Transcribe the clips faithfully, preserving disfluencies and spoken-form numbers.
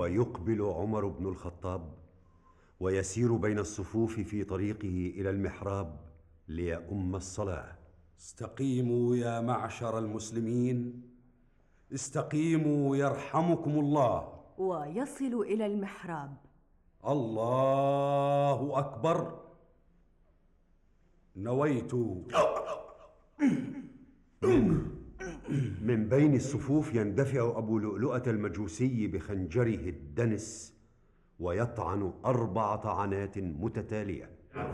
ويقبل عمر بن الخطاب ويسير بين الصفوف في طريقه إلى المحراب ليؤم الصلاة. استقيموا يا معشر المسلمين، استقيموا يرحمكم الله. ويصل إلى المحراب. الله أكبر. نويت. من بين الصفوف يندفع أبو لؤلؤة المجوسي بخنجره الدنس ويطعن أربع طعنات متتالية،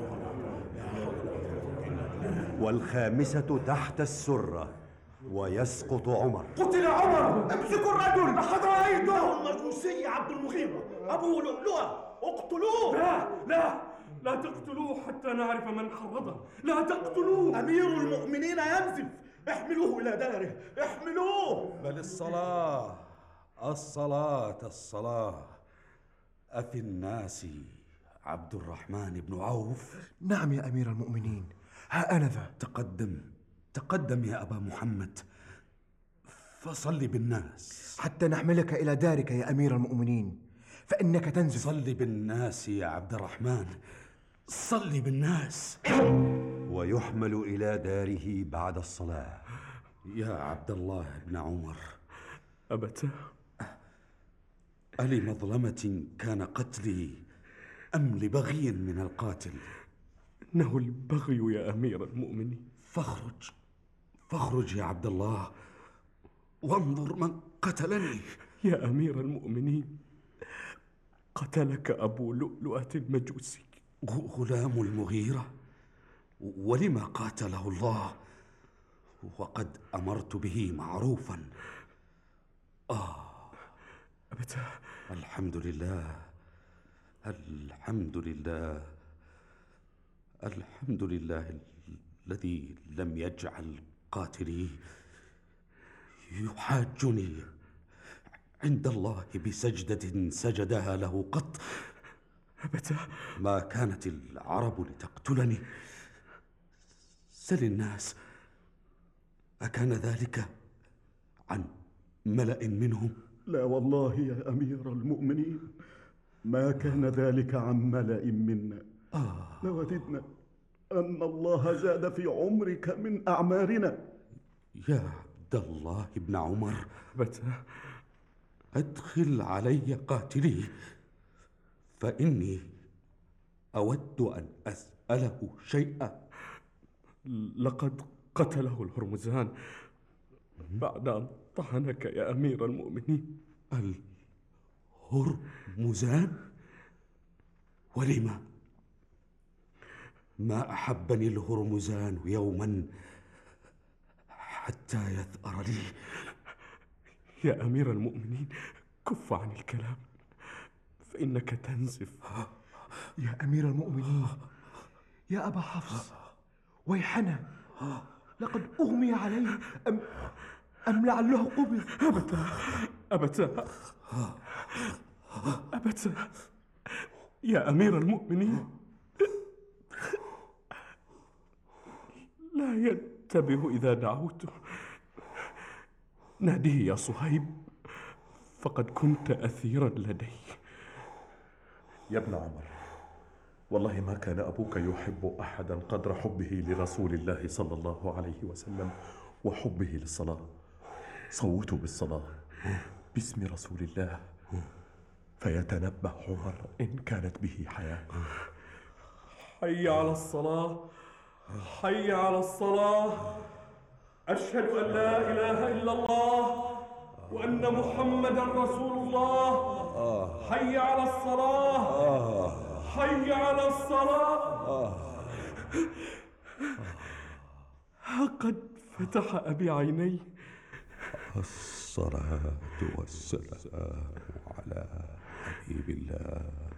والخامسة تحت السرة، ويسقط عمر. قتل عمر! امسكوا الرجل! لقد رأيته المجوسي عبد المغيرة أبو لؤلؤة، اقتلوه! لا لا لا تقتلوه حتى نعرف من حرضه، لا تقتلوه. أمير المؤمنين ينزف، احملوه إلى داره، احملوه. بل الصلاة الصلاة الصلاة. أفي الناس عبد الرحمن بن عوف؟ نعم يا أمير المؤمنين، ها أنا ذا. تقدم تقدم يا أبا محمد، فصل بالناس حتى نحملك إلى دارك يا أمير المؤمنين، فإنك تنزف. صل بالناس يا عبد الرحمن، صل بالناس. ويحمل إلى داره بعد الصلاة. يا عبد الله بن عمر، أبتاه، ألمظلمة كان قتلي أم لبغي من القاتل؟ إنه البغي يا أمير المؤمنين. فاخرج فاخرج يا عبد الله وانظر من قتلني. يا أمير المؤمنين، قتلك أبو لؤلؤة المجوسي. غلام المغيرة؟ ولما قاتله الله وقد أمرت به معروفا؟ آه أبتاه، الحمد لله الحمد لله الحمد لله الذي لم يجعل قاتلي يحاجني عند الله بسجدة سجدها له قط. أبتاه، ما كانت العرب لتقتلني. سل الناس، أكان ذلك عن ملأ منهم؟ لا والله يا أمير المؤمنين، ما كان ذلك عن ملأ منا. آه. لوددنا أن الله زاد في عمرك من أعمارنا. يا عبد الله بن عمر، أبتاه، أدخل علي قاتلي، فإني أود أن أسأله شيئا. لقد قتله الهرمزان بعد أن طعنك يا أمير المؤمنين. الهرمزان؟ ولما؟ ما أحبني الهرمزان يوما حتى يثأر لي. يا أمير المؤمنين، كف عن الكلام فإنك تنزف. يا أمير المؤمنين، يا أبا حفص، ويحنا، لقد أغمي عليه أم, أم لعله قبض. أبتاه أبتاه أبتاه يا أمير المؤمنين، لا ينتبه إذا دعوته. ناديه يا صهيب، فقد كنت أثيرا لديه. يا ابن عمر، والله ما كان أبوك يحب أحدا قدر حبه لرسول الله صلى الله عليه وسلم وحبه للصلاة. صوتوا بالصلاة باسم رسول الله فيتنبه عمر إن كانت به حياة. حي على الصلاة، حي على الصلاة، أشهد أن لا إله إلا الله وأن محمدا رسول الله. حي على الصلاة، حي على الصلاة. قد فتح أبي عيني. الصلاة والسلام على حبيب الله